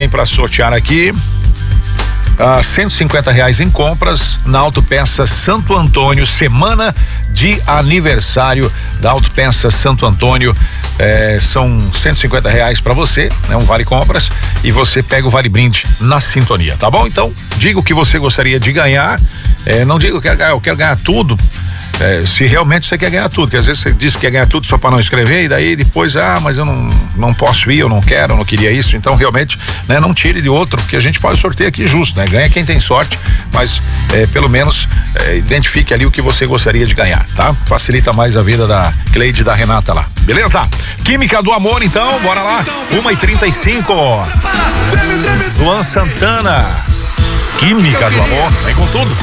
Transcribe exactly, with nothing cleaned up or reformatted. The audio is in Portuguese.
para sortear aqui. Ah, cento e cinquenta reais em compras na Autopeça Santo Antônio, semana de aniversário da Autopeça Santo Antônio. Eh, são cento e cinquenta reais para você, né? Um vale compras, e você pega o vale brinde na sintonia, tá bom? Então, diga o que você gostaria de ganhar. Eh, não diga eu quero ganhar, eu quero ganhar tudo. É, se realmente você quer ganhar tudo, porque às vezes você diz que quer ganhar tudo só para não escrever, e daí depois, ah, mas eu não, não posso ir, eu não quero, eu não queria isso. Então realmente, né, não tire de outro, porque a gente pode sortear aqui justo, né? Ganha quem tem sorte, mas é, pelo menos é, identifique ali o que você gostaria de ganhar, tá? Facilita mais a vida da Cleide e da Renata lá, beleza? Química do Amor, então, bora lá, uma e trinta e cinco. Luan Santana, Química do Amor, vem com tudo.